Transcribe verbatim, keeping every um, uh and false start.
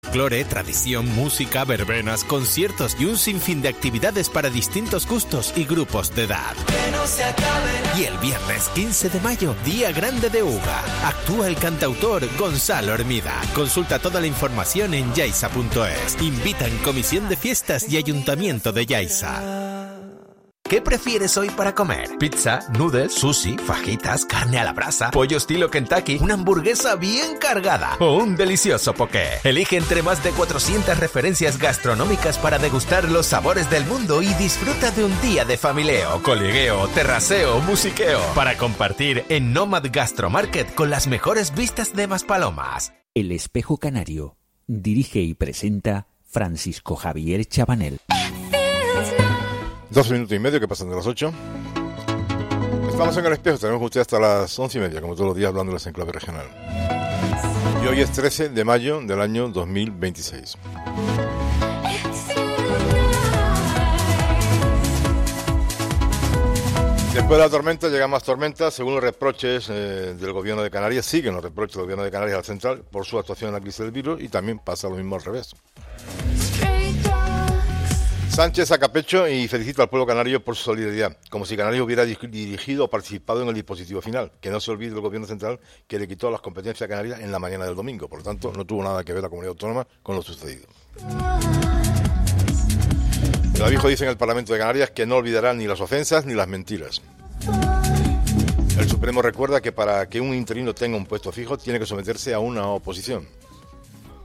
folclore, tradición, música, verbenas, conciertos y un sinfín de actividades para distintos gustos y grupos de edad. Que no se acabe. Y el viernes quince de mayo, Día Grande de Uga. Actúa el cantautor Gonzalo Hermida. Consulta toda la información en yaiza punto es. Invitan Comisión de Fiestas y Ayuntamiento de Yaiza. ¿Qué prefieres hoy para comer? ¿Pizza, noodles, sushi, fajitas, carne a la brasa, pollo estilo Kentucky, una hamburguesa bien cargada o un delicioso poké? Elige entre más de cuatrocientas referencias gastronómicas para degustar los sabores del mundo y disfruta de un día de familieo, coligueo, terraceo, musiqueo para compartir en Nomad Gastromarket con las mejores vistas de Maspalomas. El Espejo Canario. Dirige y presenta Francisco Javier Chabanel. Dos minutos y medio que pasan de las ocho. Estamos en El Espejo, tenemos con usted hasta las once y media, como todos los días, hablándoles en clave regional. Y hoy es trece de mayo del año dos mil veintiséis. Después de la tormenta llegan más tormentas, según los reproches eh, del gobierno de Canarias. Siguen los reproches del gobierno de Canarias al central por su actuación en la crisis del virus, y también pasa lo mismo al revés. Sánchez saca pecho y felicita al pueblo canario por su solidaridad, como si Canarias hubiera dirigido o participado en el dispositivo final. Que no se olvide el gobierno central que le quitó las competencias a Canarias en la mañana del domingo. Por lo tanto, no tuvo nada que ver la comunidad autónoma con lo sucedido. El abijo dice en el Parlamento de Canarias que no olvidará ni las ofensas ni las mentiras. El Supremo recuerda que para que un interino tenga un puesto fijo tiene que someterse a una oposición.